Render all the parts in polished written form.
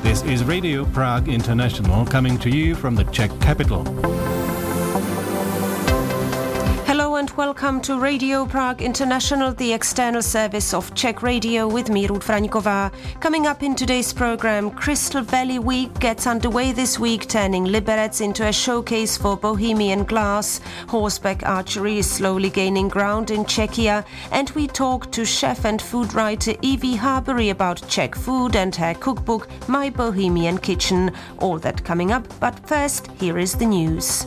This is Radio Prague International coming to you from the Czech capital. Hello and welcome to Radio Prague International, the external service of Czech Radio with me, Ruth Fraňková. Coming up in today's program, Crystal Valley Week gets underway this week, turning Liberec into a showcase for Bohemian glass. Horseback archery is slowly gaining ground in Czechia, and we talk to chef and food writer Evie Harbury about Czech food and her cookbook, My Bohemian Kitchen. All that coming up, but first, here is the news.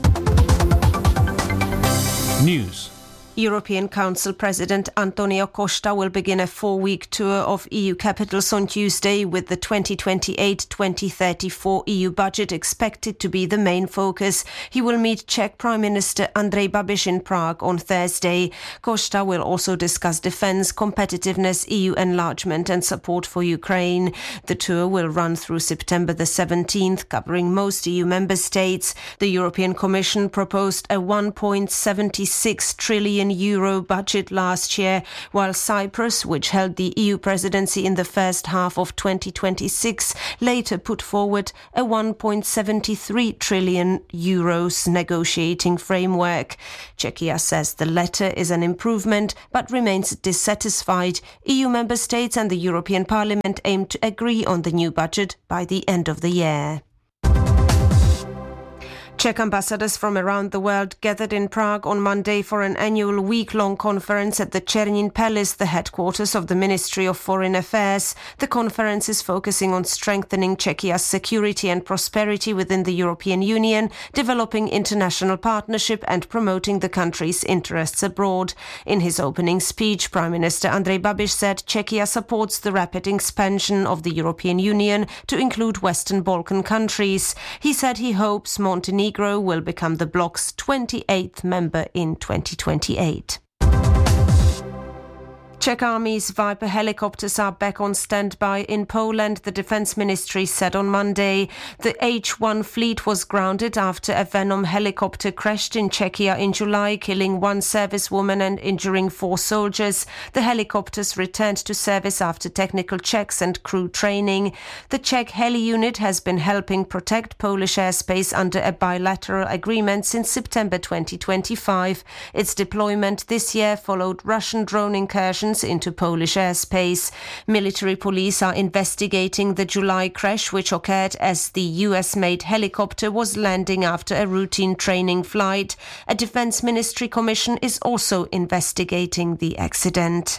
News. European Council President Antonio Costa will begin a 4-week tour of EU capitals on Tuesday, with the 2028-2034 EU budget expected to be the main focus. He will meet Czech Prime Minister Andrej Babiš in Prague on Thursday. Costa will also discuss defence, competitiveness, EU enlargement and support for Ukraine. The tour will run through September the 17th, covering most EU member states. The European Commission proposed a 1.76 trillion euro budget last year, while Cyprus, which held the EU presidency in the first half of 2026, later put forward a 1.73 trillion euros negotiating framework. Czechia says the latter is an improvement, but remains dissatisfied. EU member states and the European Parliament aim to agree on the new budget by the end of the year. Czech ambassadors from around the world gathered in Prague on Monday for an annual week-long conference at the Černín Palace, the headquarters of the Ministry of Foreign Affairs. The conference is focusing on strengthening Czechia's security and prosperity within the European Union, developing international partnership and promoting the country's interests abroad. In his opening speech, Prime Minister Andrej Babiš said Czechia supports the rapid expansion of the European Union to include Western Balkan countries. He said he hopes Montenegro will become the bloc's 28th member in 2028. Czech Army's Viper helicopters are back on standby in Poland, the Defence Ministry said on Monday. The H-1 fleet was grounded after a Venom helicopter crashed in Czechia in July, killing one servicewoman and injuring 4 soldiers. The helicopters returned to service after technical checks and crew training. The Czech heli unit has been helping protect Polish airspace under a bilateral agreement since September 2025. Its deployment this year followed Russian drone incursions into Polish airspace. Military police are investigating the July crash, which occurred as the US-made helicopter was landing after a routine training flight. A Defence Ministry commission is also investigating the accident.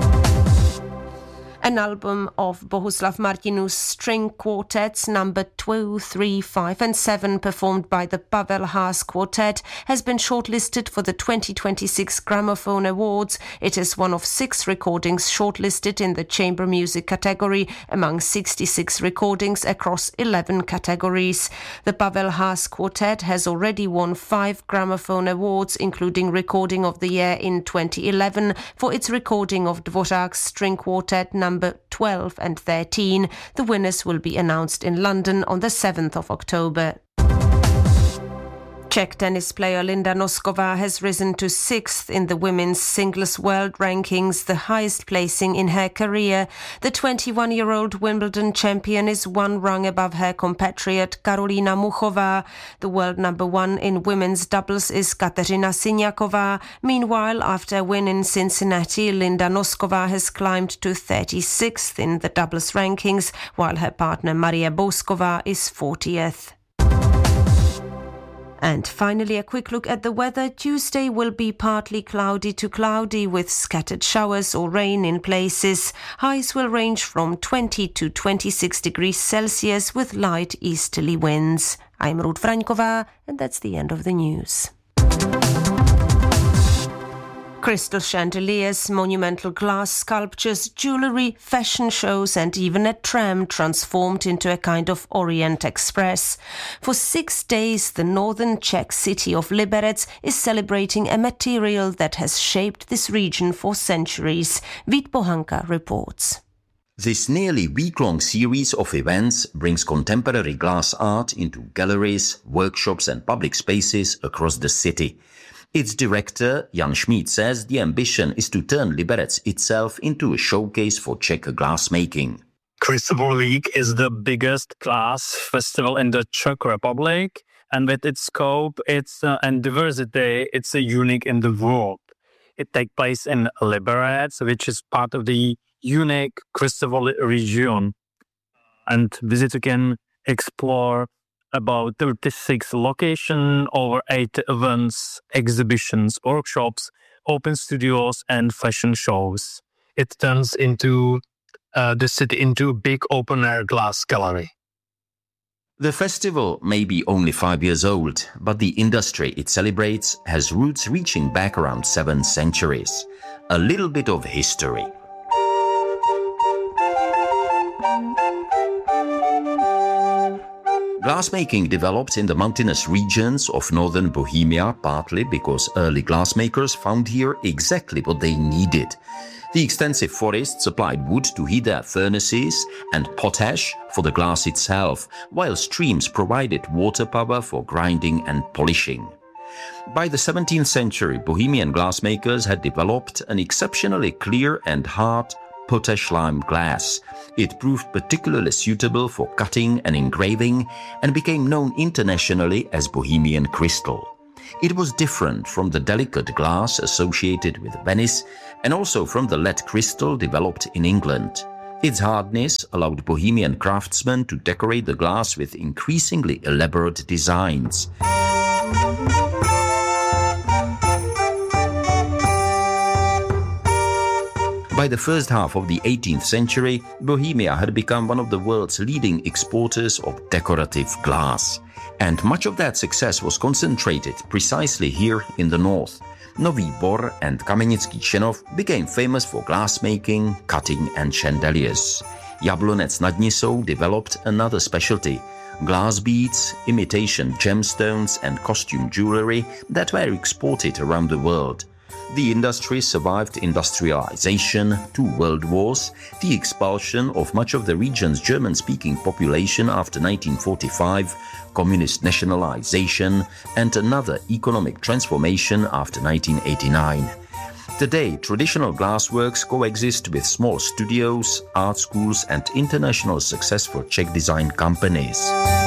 An album of Bohuslav Martinů's string quartets number 2, 3, 5 and 7, performed by the Pavel Haas Quartet, has been shortlisted for the 2026 Gramophone Awards. It is one of 6 recordings shortlisted in the chamber music category among 66 recordings across 11 categories. The Pavel Haas Quartet has already won 5 Gramophone Awards, including Recording of the Year in 2011 for its recording of Dvořák's string quartet number 12 and 13. The winners will be announced in London on the 7th of October. Czech tennis player Linda Noskova has risen to 6th in the women's singles world rankings, the highest placing in her career. The 21-year-old Wimbledon champion is 1 rung above her compatriot Karolina Muchová. The world number 1 in women's doubles is Kateřina Siniaková. Meanwhile, after a win in Cincinnati, Linda Noskova has climbed to 36th in the doubles rankings, while her partner Maria Bouzková is 40th. And finally, a quick look at the weather. Tuesday will be partly cloudy to cloudy with scattered showers or rain in places. Highs will range from 20 to 26 degrees Celsius with light easterly winds. I'm Ruth Fraňková, and that's the end of the news. Crystal chandeliers, monumental glass sculptures, jewellery, fashion shows and even a tram transformed into a kind of Orient Express. For 6 days, the northern Czech city of Liberec is celebrating a material that has shaped this region for centuries. Vít Pohanka reports. This nearly week-long series of events brings contemporary glass art into galleries, workshops and public spaces across the city. Its director, Jan Schmid, says the ambition is to turn Liberec itself into a showcase for Czech glassmaking. Crystal Ball Week is the biggest glass festival in the Czech Republic, and with its scope, and diversity, it's unique in the world. It takes place in Liberec, which is part of the unique Crystal Ball region, and visitors can explore about 36 locations, over 8 events, exhibitions, workshops, open studios, and fashion shows. It turns into the city into a big open-air glass gallery. The festival may be only 5 years old, but the industry it celebrates has roots reaching back around 7 centuries. A little bit of history. Glassmaking developed in the mountainous regions of northern Bohemia, partly because early glassmakers found here exactly what they needed. The extensive forests supplied wood to heat their furnaces and potash for the glass itself, while streams provided water power for grinding and polishing. By the 17th century, Bohemian glassmakers had developed an exceptionally clear and hard potash lime glass. It proved particularly suitable for cutting and engraving and became known internationally as Bohemian crystal. It was different from the delicate glass associated with Venice and also from the lead crystal developed in England. Its hardness allowed Bohemian craftsmen to decorate the glass with increasingly elaborate designs. By the first half of the 18th century, Bohemia had become one of the world's leading exporters of decorative glass. And much of that success was concentrated precisely here in the north. Nový Bor and Kamenický Čenov became famous for glassmaking, cutting and chandeliers. Jablonec nad Nisou developed another specialty: glass beads, imitation gemstones and costume jewelry that were exported around the world. The industry survived industrialization, 2 world wars, the expulsion of much of the region's German-speaking population after 1945, communist nationalization, and another economic transformation after 1989. Today, traditional glassworks coexist with small studios, art schools, and international successful Czech design companies.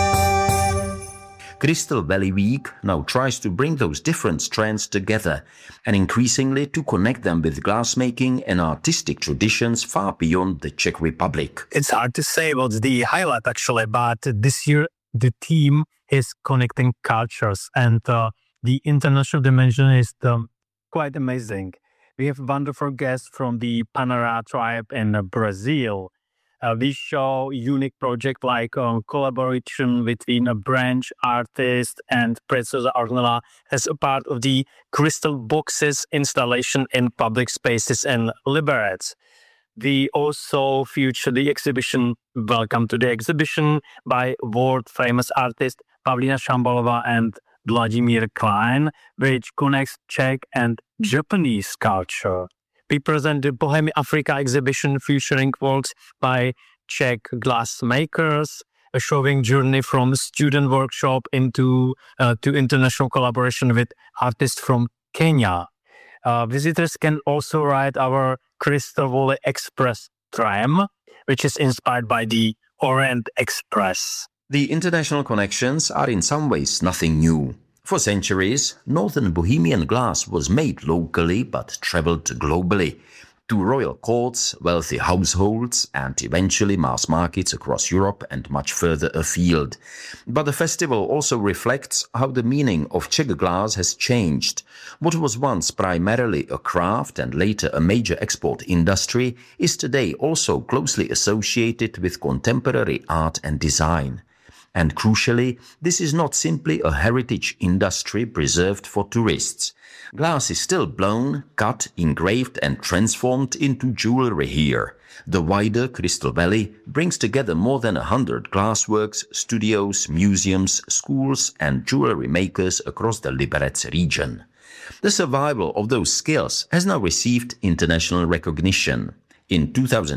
Crystal Valley Week now tries to bring those different strands together and increasingly to connect them with glassmaking and artistic traditions far beyond the Czech Republic. It's hard to say what's the highlight actually, but this year the theme is connecting cultures, and the international dimension is quite amazing. We have wonderful guests from the Panara tribe in Brazil. We show unique project like collaboration between a branch artist and Preciosa Ornella as a part of the crystal boxes installation in public spaces in Liberec. We also feature the exhibition Welcome to the Exhibition by world-famous artist Pavlína Šambalová and Vladimír Klein, which connects Czech and Japanese culture. We present the Bohemia Africa exhibition featuring works by Czech glassmakers, showing journey from student workshop into to international collaboration with artists from Kenya. Visitors can also ride our Crystal Valley Express tram, which is inspired by the Orient Express. The international connections are in some ways nothing new. For centuries, northern Bohemian glass was made locally but traveled globally to royal courts, wealthy households, and eventually mass markets across Europe and much further afield. But the festival also reflects how the meaning of Czech glass has changed. What was once primarily a craft and later a major export industry is today also closely associated with contemporary art and design. And crucially, this is not simply a heritage industry preserved for tourists. Glass is still blown, cut, engraved and transformed into jewelry here. The wider Crystal Valley brings together more than 100 glassworks, studios, museums, schools and jewelry makers across the Liberec region. The survival of those skills has now received international recognition. In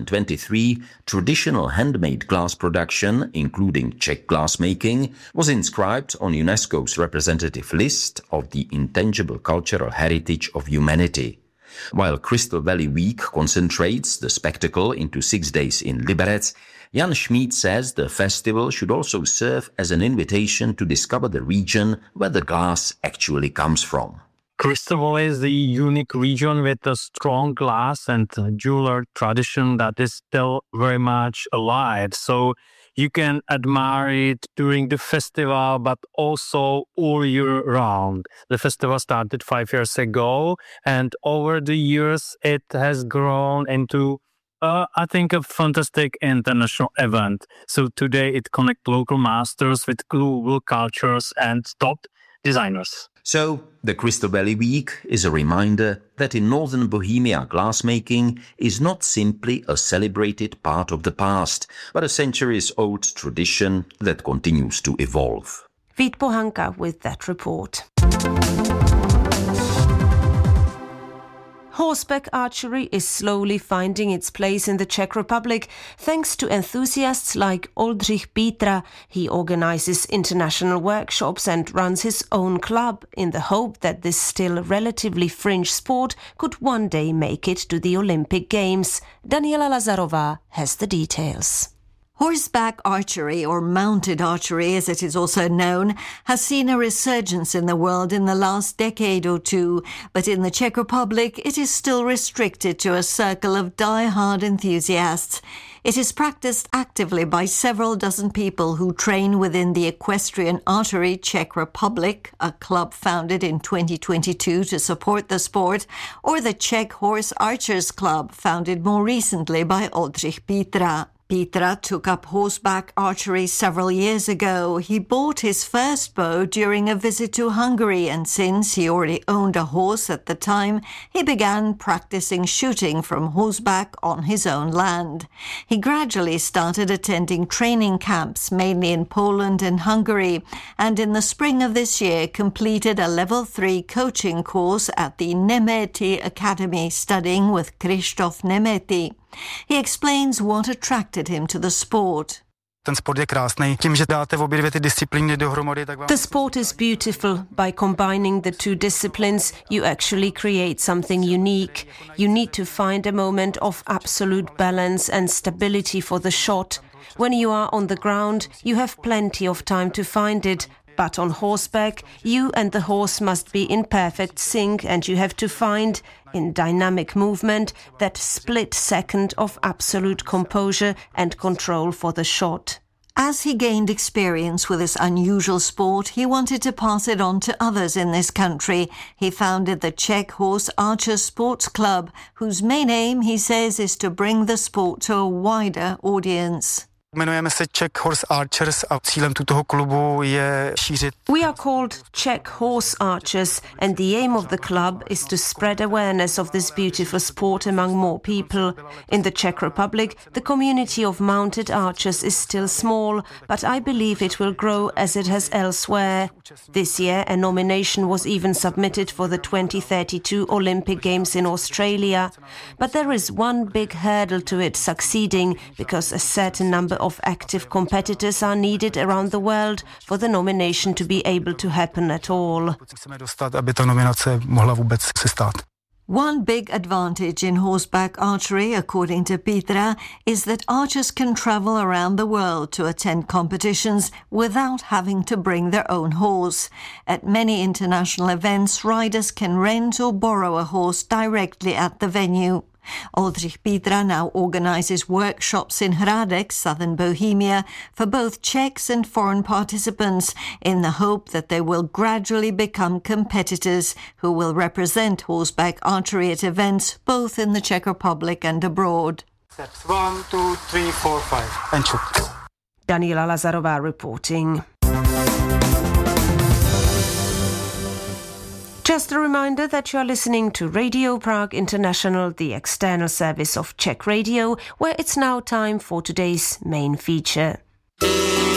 2023, traditional handmade glass production, including Czech glassmaking, was inscribed on UNESCO's representative list of the intangible cultural heritage of humanity. While Crystal Valley Week concentrates the spectacle into 6 days in Liberec, Jan Schmid says the festival should also serve as an invitation to discover the region where the glass actually comes from. Crystal Valley is the unique region with a strong glass and jeweler tradition that is still very much alive. So you can admire it during the festival, but also all year round. The festival started 5 years ago, and over the years it has grown into I think a fantastic international event. So today it connects local masters with global cultures and top designers. So the Crystal Valley Week is a reminder that in northern Bohemia glassmaking is not simply a celebrated part of the past, but a centuries-old tradition that continues to evolve. Vít Pohanka with that report. Horseback archery is slowly finding its place in the Czech Republic thanks to enthusiasts like Oldřich Pítra. He organizes international workshops and runs his own club in the hope that this still relatively fringe sport could one day make it to the Olympic Games. Daniela Lazarová has the details. Horseback archery, or mounted archery as it is also known, has seen a resurgence in the world in the last decade or two, but in the Czech Republic it is still restricted to a circle of die-hard enthusiasts. It is practiced actively by several dozen people who train within the Equestrian Archery Czech Republic, a club founded in 2022 to support the sport, or the Czech Horse Archers Club, founded more recently by Oldřich Pítra. Pítra took up horseback archery several years ago. He bought his first bow during a visit to Hungary, and since he already owned a horse at the time, he began practicing shooting from horseback on his own land. He gradually started attending training camps, mainly in Poland and Hungary, and in the spring of this year completed a level 3 coaching course at the Nemeti Academy, studying with Krzysztof Nemeti. He explains what attracted him to the sport. Ten sport je krásný. Tím, že dáte obě dvě ty disciplíny dohromady, tak vám... The sport is beautiful. By combining the two disciplines, you actually create something unique. You need to find a moment of absolute balance and stability for the shot. When you are on the ground, you have plenty of time to find it. But on horseback, you and the horse must be in perfect sync, and you have to find, in dynamic movement, that split second of absolute composure and control for the shot. As he gained experience with this unusual sport, he wanted to pass it on to others in this country. He founded the Czech Horse Archers Sports Club, whose main aim, he says, is to bring the sport to a wider audience. Jmenujeme se Czech Horse Archers a cílem toho klubu je šířit. We are called Czech Horse Archers, and the aim of the club is to spread awareness of this beautiful sport among more people. In the Czech Republic, the community of mounted archers is still small, but I believe it will grow as it has elsewhere. This year, a nomination was even submitted for the 2032 Olympic Games in Australia. But there is one big hurdle to it succeeding, because a certain number of active competitors are needed around the world for the nomination to be able to happen at all. One big advantage in horseback archery, according to Pítra, is that archers can travel around the world to attend competitions without having to bring their own horse. At many international events, riders can rent or borrow a horse directly at the venue. Oldřich Pítra now organizes workshops in Hradec, southern Bohemia, for both Czechs and foreign participants, in the hope that they will gradually become competitors who will represent horseback archery at events both in the Czech Republic and abroad. Steps 1, 2, 3, 4, 5, and shoot. Daniela Lazarová reporting. Just a reminder that you are listening to Radio Prague International, the external service of Czech Radio, where it's now time for today's main feature.